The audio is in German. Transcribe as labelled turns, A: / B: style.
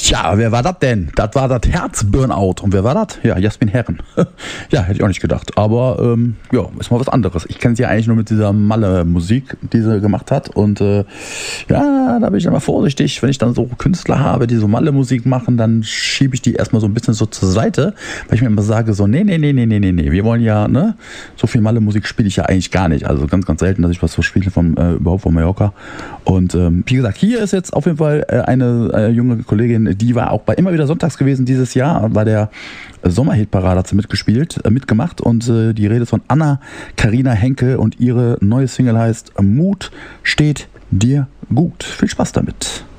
A: Ja, wer war das denn? Das war das Herz-Burnout. Und wer war das? Ja, Jasmin Herren. Ja, hätte ich auch nicht gedacht. Aber ja, ist mal was anderes. Ich kenne sie ja eigentlich nur mit dieser Malle-Musik, die sie gemacht hat. Und ja, da bin ich immer vorsichtig. Wenn ich dann so Künstler habe, die so Malle-Musik machen, dann schiebe ich die erstmal so ein bisschen so zur Seite, weil ich mir immer sage so, nee. Wir wollen ja, ne? So viel Malle-Musik spiele ich ja eigentlich gar nicht. Also ganz, ganz selten, dass ich was so spiele überhaupt von Mallorca. Und wie gesagt, hier ist jetzt auf jeden Fall eine junge Kollegin, die war auch bei immer wieder sonntags gewesen dieses Jahr, bei der Sommerhitparade hat sie mitgemacht und die Rede ist von Anna-Karina Henke und ihre neue Single heißt Mut steht dir gut. Viel Spaß damit.